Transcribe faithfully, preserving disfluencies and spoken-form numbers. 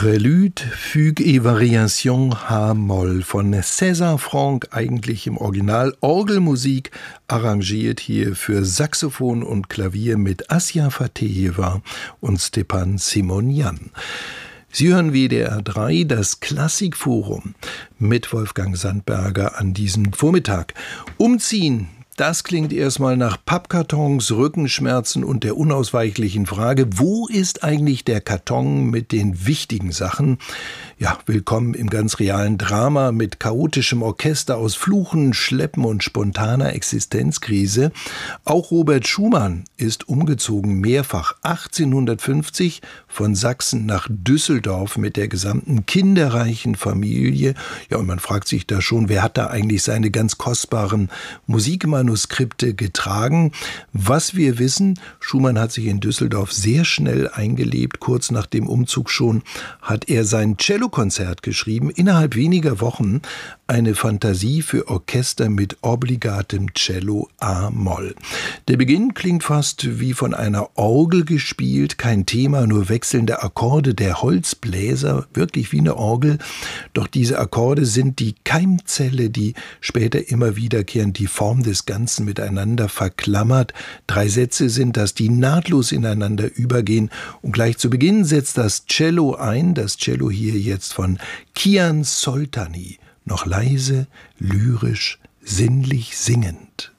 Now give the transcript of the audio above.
Prélude, Fugue et Variation H-Moll von César Franck, eigentlich im Original Orgelmusik, arrangiert hier für Saxophon und Klavier mit Assia Fatejewa und Stepan Simonian. Sie hören W D R drei, das Klassikforum mit Wolfgang Sandberger an diesem Vormittag. Umziehen. Das klingt erstmal nach Pappkartons, Rückenschmerzen und der unausweichlichen Frage, wo ist eigentlich der Karton mit den wichtigen Sachen? Ja, willkommen im ganz realen Drama mit chaotischem Orchester aus Fluchen, Schleppen und spontaner Existenzkrise. Auch Robert Schumann ist umgezogen, mehrfach achtzehnhundertfünfzig von Sachsen nach Düsseldorf mit der gesamten kinderreichen Familie. Ja, und man fragt sich da schon, wer hat da eigentlich seine ganz kostbaren Musikmanuskripte getragen? Was wir wissen, Schumann hat sich in Düsseldorf sehr schnell eingelebt. Kurz nach dem Umzug schon hat er sein Cellokonzert geschrieben. Innerhalb weniger Wochen eine Fantasie für Orchester mit obligatem Cello A-Moll. Der Beginn klingt fast wie von einer Orgel gespielt. Kein Thema, nur wechselnde Akkorde der Holzbläser, wirklich wie eine Orgel. Doch diese Akkorde sind die Keimzelle, die später immer wiederkehrend die Form des Ganzen miteinander verklammert. Drei Sätze sind das, die nahtlos ineinander übergehen. Und gleich zu Beginn setzt das Cello ein, das Cello hier jetzt von Kian Soltani. Noch leise, lyrisch, sinnlich singend.